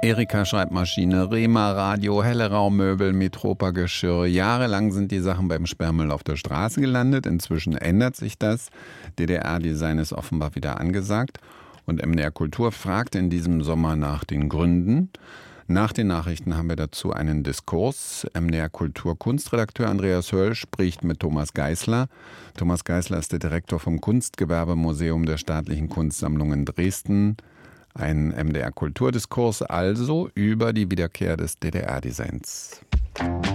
Erika Schreibmaschine, Rema Radio, Hellerau Möbel, Metropa Geschirr. Jahrelang sind die Sachen beim Sperrmüll auf der Straße gelandet. Inzwischen ändert sich das. DDR-Design ist offenbar wieder angesagt. Und MDR Kultur fragt in diesem Sommer nach den Gründen. Nach den Nachrichten haben wir dazu einen Diskurs. MDR Kultur Kunstredakteur Andreas Höll spricht mit Thomas Geisler. Thomas Geisler ist der Direktor vom Kunstgewerbemuseum der Staatlichen Kunstsammlung in Dresden. Ein MDR Kulturdiskurs also über die Wiederkehr des DDR-Designs.